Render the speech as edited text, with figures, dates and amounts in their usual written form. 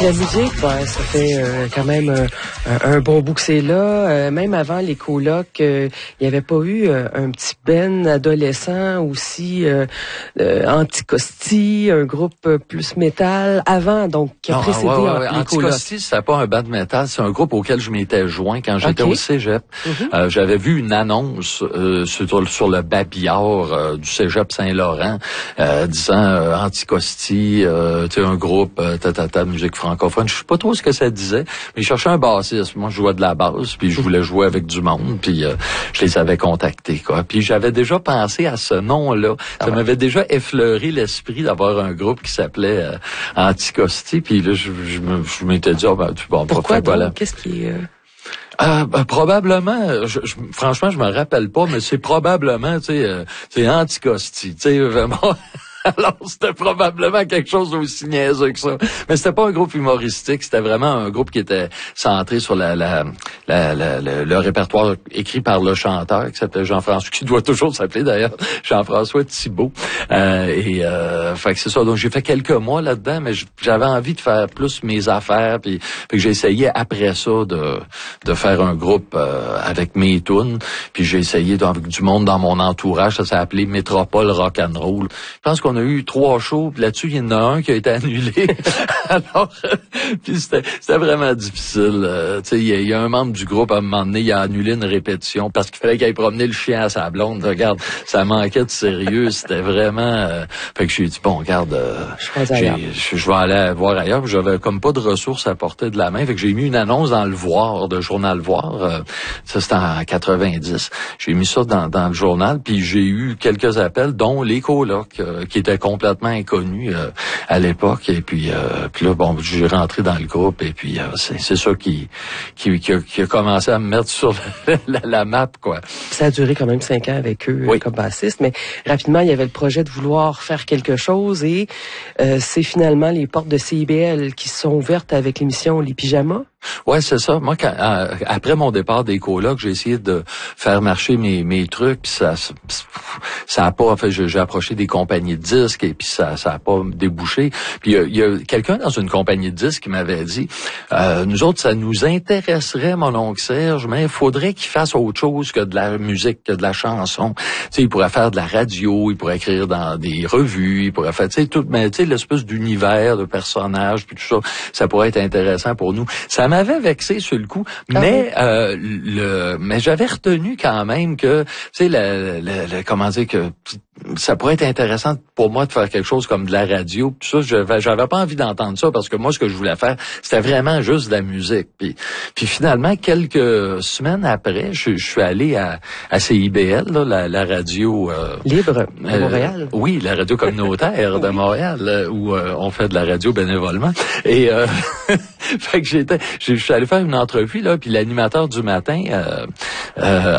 Puis la musique, ben, ça fait quand même un bon bout que c'est là. Même avant les colocs, il n'y avait pas eu un petit band adolescent aussi, Anticosti, un groupe plus métal avant, donc qui a précédé les colocs. Anticosti, c'était pas un band métal, c'est un groupe auquel je m'étais joint quand j'étais au cégep. J'avais vu une annonce sur le babillard du cégep Saint-Laurent disant Anticosti, tu sais, un groupe de musique francophone. Je sais pas trop ce que ça disait, mais je cherchais un bassiste. Moi, je jouais de la basse, puis je voulais jouer avec du monde, puis je les avais contactés, quoi. Puis j'avais déjà pensé à ce nom-là. Ça m'avait déjà effleuré l'esprit d'avoir un groupe qui s'appelait Anticosti, puis là, je m'étais dit, pourquoi donc? Qu'est-ce qui est... probablement, franchement, je me rappelle pas, mais c'est probablement, tu sais, c'est Anticosti, tu sais, vraiment... Alors, c'était probablement quelque chose d'aussi niaiseux que ça. Mais c'était pas un groupe humoristique, c'était vraiment un groupe qui était centré sur le répertoire écrit par le chanteur, qui s'appelait Jean-François, qui doit toujours s'appeler d'ailleurs Jean-François Thibault. Fait que c'est ça. Donc, j'ai fait quelques mois là-dedans, mais j'avais envie de faire plus mes affaires, puis que j'ai essayé après ça de faire un groupe avec mes tunes, puis j'ai essayé avec du monde dans mon entourage, ça s'est appelé Métropole Rock'n'Roll. Je pense qu'on a eu 3 shows, puis là-dessus, il y en a un qui a été annulé. Alors, puis c'était vraiment difficile. Tu sais, il y a un membre du groupe, à un moment donné, il a annulé une répétition parce qu'il fallait qu'il aille promener le chien à sa blonde. Regarde, ça manquait de sérieux. C'était vraiment... Fait que j'ai dit, bon, regarde, je vais aller voir ailleurs. J'avais comme pas de ressources à porter de la main. Fait que j'ai mis une annonce dans le Voir, de Journal Voir. Ça, c'était en 90. J'ai mis ça dans le journal, puis j'ai eu quelques appels, dont les colocs, qui était complètement inconnu à l'époque, et puis là, bon, j'ai rentré dans le groupe, et puis c'est ça qui a commencé à me mettre sur la map, quoi. Ça a duré quand même 5 ans avec eux comme bassiste, mais rapidement, il y avait le projet de vouloir faire quelque chose, et c'est finalement les portes de CIBL qui sont ouvertes avec l'émission Les Pyjamas. Ouais, c'est ça. Moi, après mon départ des colocs, j'ai essayé de faire marcher mes trucs, puis ça a pas. En fait, j'ai approché des compagnies de disques, et puis ça a pas débouché. Puis il y a quelqu'un dans une compagnie de disques qui m'avait dit, nous autres, ça nous intéresserait, mon oncle Serge, mais il faudrait qu'il fasse autre chose que de la musique, que de la chanson. Tu sais, il pourrait faire de la radio, il pourrait écrire dans des revues, il pourrait faire, tu sais, tout, mais tu sais, l'espèce d'univers de personnages, puis tout ça, ça pourrait être intéressant pour nous. Ça m'avait vexé sur le coup, mais mais j'avais retenu quand même que, tu sais, comment dire, que ça pourrait être intéressant pour moi de faire quelque chose comme de la radio, tout ça. J'avais pas envie d'entendre ça, parce que moi, ce que je voulais faire, c'était vraiment juste de la musique. Puis finalement, quelques semaines après, je suis allé à CIBL, là, la radio libre de Montréal. Oui, la radio communautaire de Montréal, où on fait de la radio bénévolement. Et fait que je suis allé faire une entrevue là, puis l'animateur du matin